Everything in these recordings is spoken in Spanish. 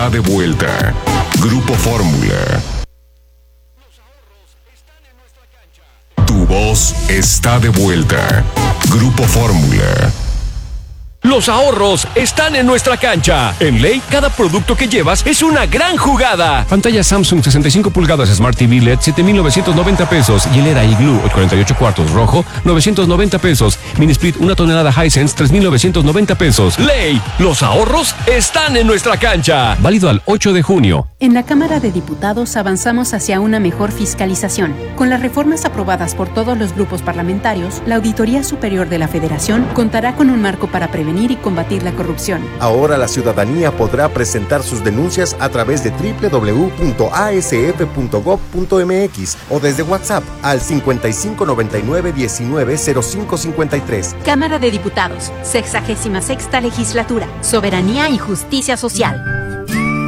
está de vuelta. Grupo Fórmula. Tu voz está de vuelta. Grupo Fórmula. Los ahorros están en nuestra cancha. En Ley, cada producto que llevas es una gran jugada. Pantalla Samsung 65 pulgadas Smart TV LED, 7,990 pesos. Hielera Igloo 48 cuartos rojo, 990 pesos. Mini Split 1 tonelada Hisense, 3,990 pesos. Ley, los ahorros están en nuestra cancha. Válido al 8 de junio. En la Cámara de Diputados avanzamos hacia una mejor fiscalización. Con las reformas aprobadas por todos los grupos parlamentarios, la Auditoría Superior de la Federación contará con un marco para prevenir y combatir la corrupción. Ahora la ciudadanía podrá presentar sus denuncias a través de www.asf.gov.mx o desde WhatsApp al 5599-190553. Cámara de Diputados, 66ª Legislatura, Soberanía y Justicia Social.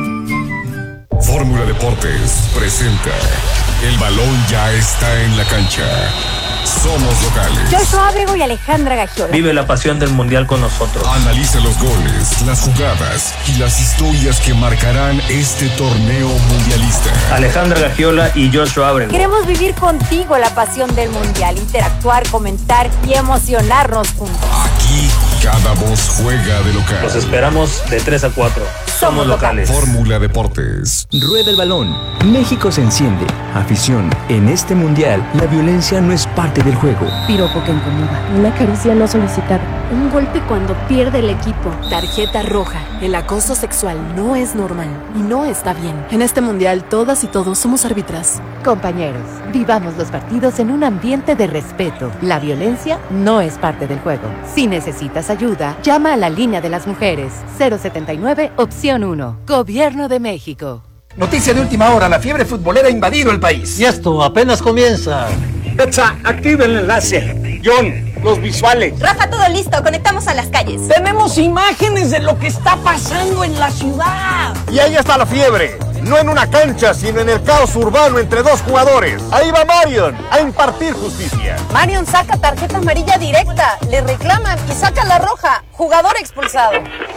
Fórmula Deportes presenta El balón ya está en la cancha. Somos locales. Joshua Ábrego y Alejandra Gagiola. Vive la pasión del mundial con nosotros. Analiza los goles, las jugadas y las historias que marcarán este torneo mundialista. Alejandra Gagiola y Joshua Ábrego. Queremos vivir contigo la pasión del mundial, interactuar, comentar y emocionarnos juntos. Aquí cada voz juega de local. Los esperamos de 3 a 4. Somos locales. Fórmula Deportes. Rueda el balón. México se enciende. Afición. En este mundial, la violencia no es parte del juego. Piropo que incomoda. Una caricia no solicitada. Un golpe cuando pierde el equipo. Tarjeta roja. El acoso sexual no es normal y no está bien. En este mundial, todas y todos somos árbitras. Compañeros, vivamos los partidos en un ambiente de respeto. La violencia no es parte del juego. Si necesitas ayuda, llama a la línea de las mujeres. 079, opción 1. Gobierno de México. Noticia de última hora, la fiebre futbolera ha invadido el país. Y esto apenas comienza. Petsa, activa el enlace. John, los visuales. Rafa, todo listo, conectamos a las calles. Tenemos imágenes de lo que está pasando en la ciudad. Y ahí está la fiebre. No en una cancha, sino en el caos urbano entre dos jugadores. Ahí va Marion a impartir justicia. Marion saca tarjeta amarilla directa, le reclaman y saca la roja. Jugador expulsado.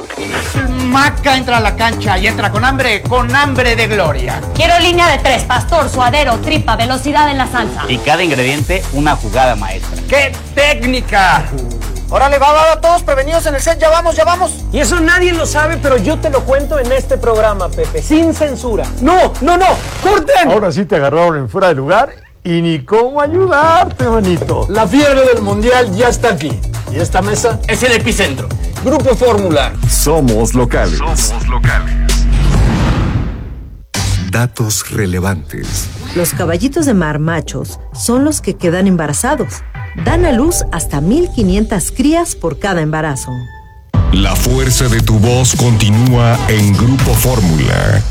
Maca entra a la cancha y entra con hambre de gloria. Quiero línea de 3, pastor, suadero, tripa, velocidad en la salsa. Y cada ingrediente una jugada maestra. ¡Qué técnica! Órale, va, todos prevenidos en el set, ya vamos. Y eso nadie lo sabe, pero yo te lo cuento en este programa, Pepe, sin censura. ¡No! ¡Corten! Ahora sí te agarraron en fuera de lugar y ni cómo ayudarte, manito. La fiebre del mundial ya está aquí. Y esta mesa es el epicentro. Grupo Fórmula. Somos locales. Datos relevantes. Los caballitos de mar machos son los que quedan embarazados. Dan a luz hasta 1,500 crías por cada embarazo. La fuerza de tu voz continúa en Grupo Fórmula.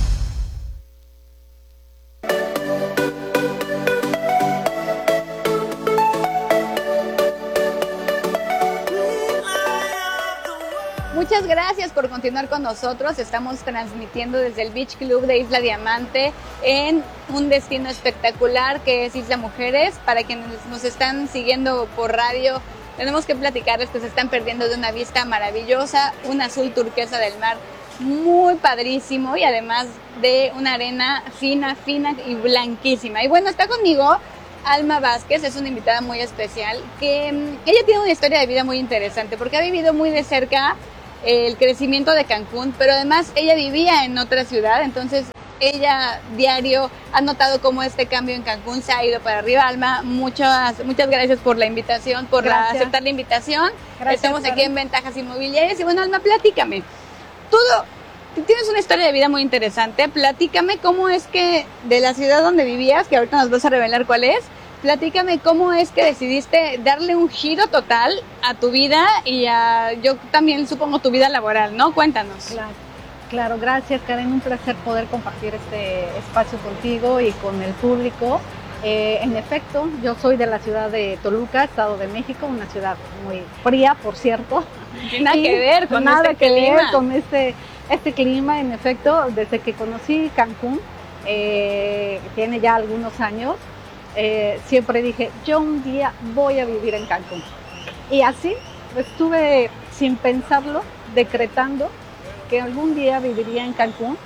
Muchas gracias por continuar con nosotros. Estamos transmitiendo desde el Beach Club de Isla Diamante en un destino espectacular que es Isla Mujeres. Para quienes nos están siguiendo por radio, tenemos que platicarles que se están perdiendo de una vista maravillosa, un azul turquesa del mar muy padrísimo y además de una arena fina y blanquísima. Y bueno, está conmigo Alma Vázquez, es una invitada muy especial que ella tiene una historia de vida muy interesante porque ha vivido muy de cerca el crecimiento de Cancún, pero además ella vivía en otra ciudad, entonces ella diario ha notado cómo este cambio en Cancún se ha ido para arriba. Alma, muchas gracias por la invitación, aceptar la invitación. Gracias, estamos aquí en Ventajas Inmobiliarias y bueno, Alma, platícame. Tú tienes una historia de vida muy interesante, platícame cómo es que de la ciudad donde vivías, que ahorita nos vas a revelar cuál es, platícame cómo es que decidiste darle un giro total a tu vida y yo también supongo tu vida laboral, ¿no? Cuéntanos. Claro, gracias Karen, un placer poder compartir este espacio contigo y con el público. En efecto, yo soy de la ciudad de Toluca, Estado de México, una ciudad muy fría, por cierto. Nada que ver con este clima, en efecto, desde que conocí Cancún, tiene ya algunos años, siempre dije, yo un día voy a vivir en Cancún. Y así estuve, sin pensarlo, decretando que algún día viviría en Cancún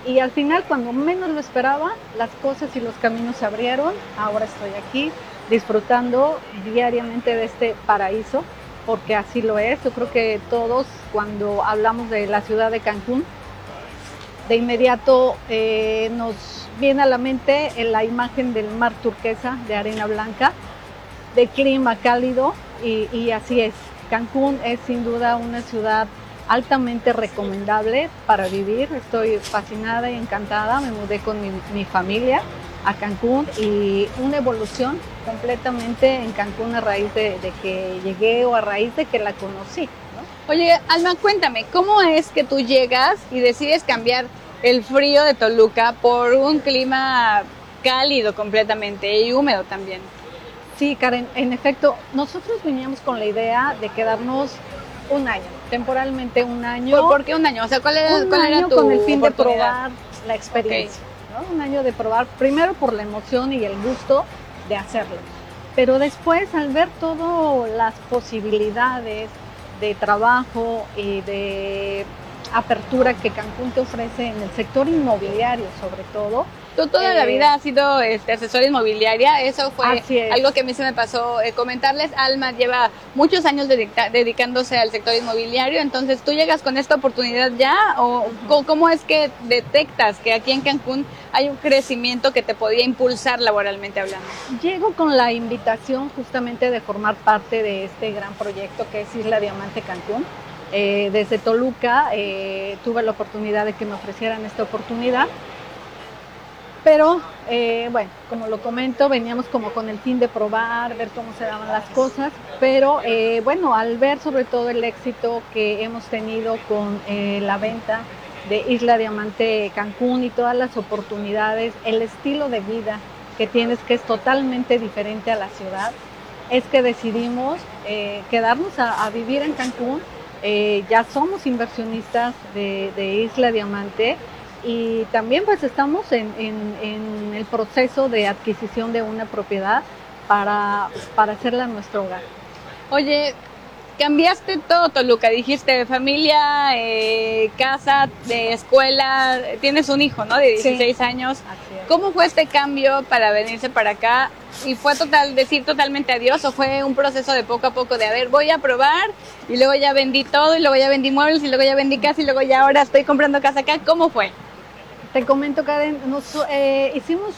Y al final, cuando menos lo esperaba, las cosas y los caminos se abrieron. Ahora estoy aquí disfrutando diariamente de este paraíso, porque así lo es. Yo creo que todos, cuando hablamos de la ciudad de Cancún, de inmediato nos viene a la mente la imagen del mar turquesa, de arena blanca, de clima cálido, y así es. Cancún es sin duda una ciudad altamente recomendable para vivir. Estoy fascinada y encantada. Me mudé con mi familia a Cancún y una evolución completamente en Cancún a raíz de que llegué o a raíz de que la conocí, ¿no? Oye, Alma, cuéntame, ¿cómo es que tú llegas y decides cambiar el frío de Toluca por un clima cálido completamente y húmedo también? Sí, Karen, en efecto, nosotros veníamos con la idea de quedarnos un año, temporalmente un año. ¿Por qué un año? O sea, ¿cuál era tu con el fin de oportunidad? probar la experiencia, ¿no? Un año de probar, primero por la emoción y el gusto de hacerlo, pero después al ver todas las posibilidades de trabajo y de apertura que Cancún te ofrece en el sector inmobiliario sobre todo. Tú toda la vida has sido asesora inmobiliaria, eso fue algo que a mí se me pasó comentarles. Alma lleva muchos años dedicándose al sector inmobiliario, entonces tú llegas con esta oportunidad ya, o ¿cómo es que detectas que aquí en Cancún hay un crecimiento que te podía impulsar laboralmente hablando? Llego con la invitación justamente de formar parte de este gran proyecto que es Isla Diamante Cancún. Desde Toluca tuve la oportunidad de que me ofrecieran esta oportunidad. Pero, bueno, como lo comento, veníamos como con el fin de probar, ver cómo se daban las cosas, pero bueno, al ver sobre todo el éxito que hemos tenido con la venta de Isla Diamante Cancún y todas las oportunidades, el estilo de vida que tienes, que es totalmente diferente a la ciudad, es que decidimos quedarnos a vivir en Cancún. Ya somos inversionistas de Isla Diamante. Y también pues estamos en el proceso de adquisición de una propiedad para hacerla nuestro hogar. Oye, cambiaste todo Toluca, dijiste familia, casa, escuela, tienes un hijo, ¿no? De 16 años. Así es. ¿Cómo fue este cambio para venirse para acá? ¿Y fue decir totalmente adiós o fue un proceso de poco a poco de, a ver, voy a probar y luego ya vendí todo y luego ya vendí muebles y luego ya vendí casa y luego ya ahora estoy comprando casa acá? ¿Cómo fue? Te comento, Karen, hicimos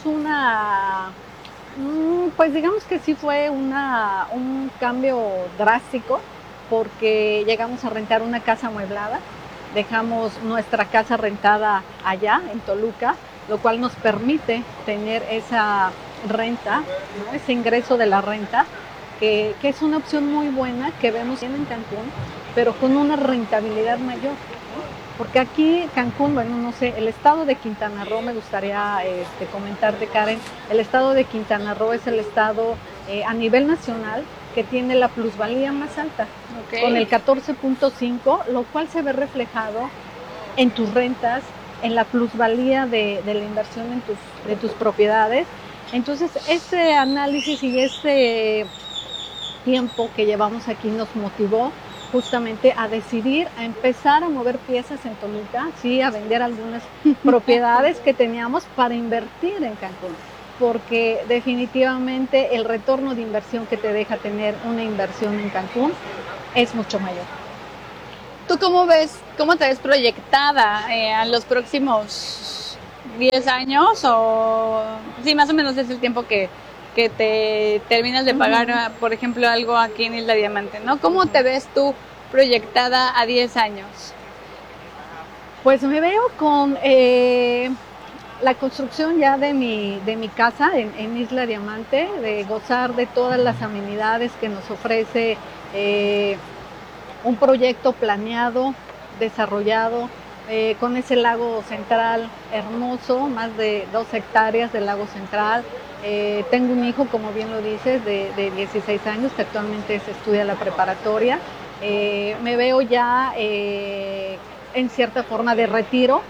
pues digamos que sí fue un cambio drástico, porque llegamos a rentar una casa amueblada, dejamos nuestra casa rentada allá en Toluca, lo cual nos permite tener esa renta, ¿no? Ese ingreso de la renta, que es una opción muy buena que vemos en Cancún, pero con una rentabilidad mayor. Porque aquí Cancún, bueno, no sé, el estado de Quintana Roo, me gustaría comentarte, Karen, el estado de Quintana Roo es el estado a nivel nacional que tiene la plusvalía más alta, con el 14.5, lo cual se ve reflejado en tus rentas, en la plusvalía de la inversión de tus propiedades. Entonces, este análisis y este tiempo que llevamos aquí nos motivó justamente a decidir, a empezar a mover piezas en Toluca, sí, a vender algunas propiedades que teníamos para invertir en Cancún, porque definitivamente el retorno de inversión que te deja tener una inversión en Cancún es mucho mayor. ¿Tú cómo te ves proyectada a los próximos 10 años? O sí, más o menos es el tiempo que te terminas de pagar, por ejemplo, algo aquí en Isla Diamante, ¿no? ¿Cómo te ves tú proyectada a 10 años? Pues me veo con la construcción ya de mi casa en Isla Diamante, de gozar de todas las amenidades que nos ofrece un proyecto planeado, desarrollado, con ese lago central hermoso, más de 2 hectáreas del lago central. Tengo un hijo, como bien lo dices, de 16 años, que actualmente estudia la preparatoria. Me veo ya en cierta forma de retiro.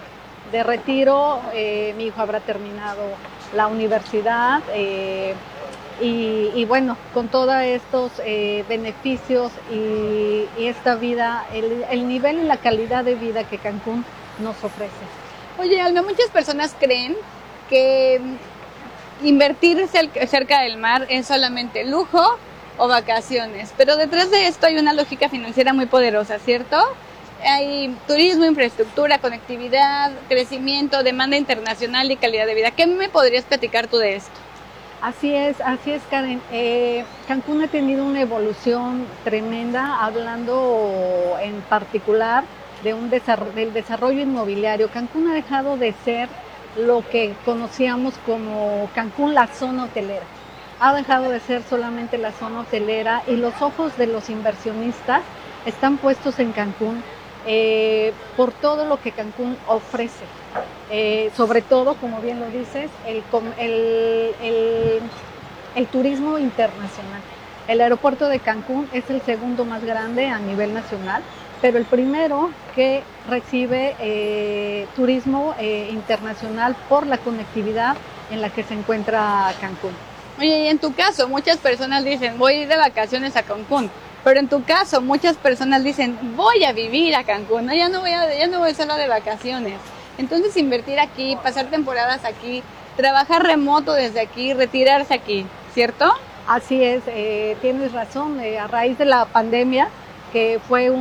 Mi hijo habrá terminado la universidad y bueno, con todos estos beneficios y esta vida, el nivel y la calidad de vida que Cancún nos ofrece. Oye, Alma, muchas personas creen que invertir cerca del mar es solamente lujo o vacaciones, pero detrás de esto hay una lógica financiera muy poderosa, ¿cierto? Hay turismo, infraestructura, conectividad, crecimiento, demanda internacional y calidad de vida. ¿Qué me podrías platicar tú de esto? Así es, Karen. Cancún ha tenido una evolución tremenda, hablando en particular del desarrollo inmobiliario. Cancún ha dejado de ser lo que conocíamos como Cancún, la zona hotelera. Ha dejado de ser solamente la zona hotelera y los ojos de los inversionistas están puestos en Cancún por todo lo que Cancún ofrece. Sobre todo, como bien lo dices, el turismo internacional. El aeropuerto de Cancún es el segundo más grande a nivel nacional, pero el primero que recibe turismo internacional por la conectividad en la que se encuentra Cancún. Oye, y en tu caso, muchas personas dicen, voy a ir de vacaciones a Cancún, pero en tu caso, muchas personas dicen, voy a vivir a Cancún, ¿no? Ya no voy solo de vacaciones. Entonces, invertir aquí, pasar temporadas aquí, trabajar remoto desde aquí, retirarse aquí, ¿cierto? Así es, tienes razón. A raíz de la pandemia, que fue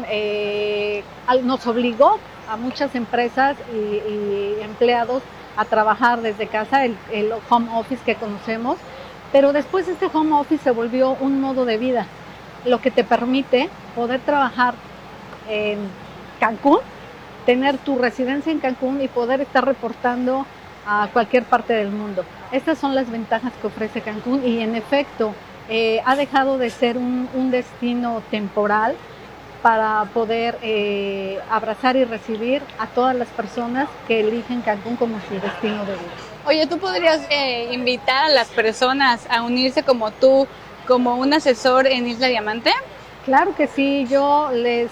nos obligó a muchas empresas y empleados a trabajar desde casa, el home office que conocemos, pero después este home office se volvió un modo de vida, lo que te permite poder trabajar en Cancún, tener tu residencia en Cancún y poder estar reportando a cualquier parte del mundo. Estas son las ventajas que ofrece Cancún y en efecto ha dejado de ser un destino temporal para poder abrazar y recibir a todas las personas que eligen Cancún como su destino de vida. Oye, ¿tú podrías invitar a las personas a unirse como tú, como un asesor en Isla Diamante? Claro que sí, yo les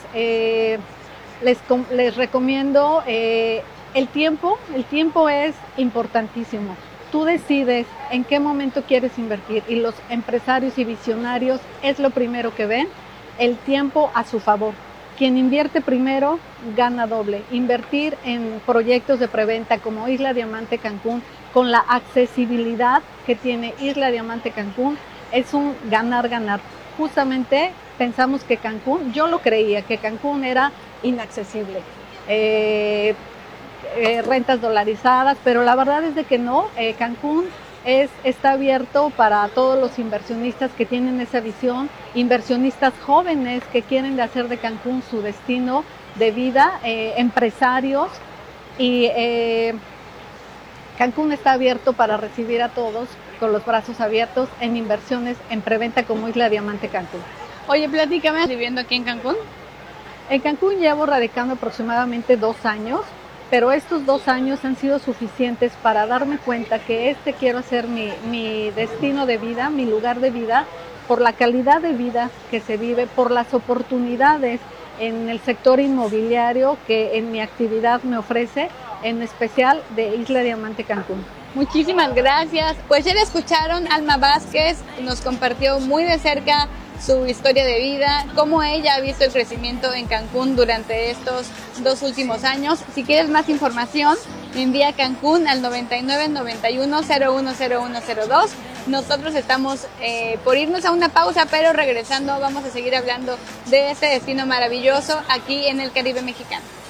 recomiendo el tiempo es importantísimo. Tú decides en qué momento quieres invertir y los empresarios y visionarios es lo primero que ven, el tiempo a su favor. Quien invierte primero gana doble. Invertir en proyectos de preventa como Isla Diamante Cancún, con la accesibilidad que tiene Isla Diamante Cancún, es un ganar-ganar. Justamente pensamos que Cancún, yo lo creía, que Cancún era inaccesible. Rentas dolarizadas, pero la verdad es de que no. Cancún está abierto para todos los inversionistas que tienen esa visión, inversionistas jóvenes que quieren hacer de Cancún su destino de vida, empresarios, y Cancún está abierto para recibir a todos con los brazos abiertos en inversiones en preventa como Isla Diamante Cancún. Oye, platícame, ¿viviendo aquí en Cancún? En Cancún llevo radicando aproximadamente 2 años, pero estos 2 años han sido suficientes para darme cuenta que quiero hacer mi destino de vida, mi lugar de vida, por la calidad de vida que se vive, por las oportunidades en el sector inmobiliario que en mi actividad me ofrece, en especial de Isla Diamante Cancún. Muchísimas gracias. Pues ya la escucharon, Alma Vázquez nos compartió muy de cerca su historia de vida, cómo ella ha visto el crecimiento en Cancún durante estos 2 últimos años. Si quieres más información, envía a Cancún al 9991-010102. Nosotros estamos por irnos a una pausa, pero regresando vamos a seguir hablando de este destino maravilloso aquí en el Caribe mexicano.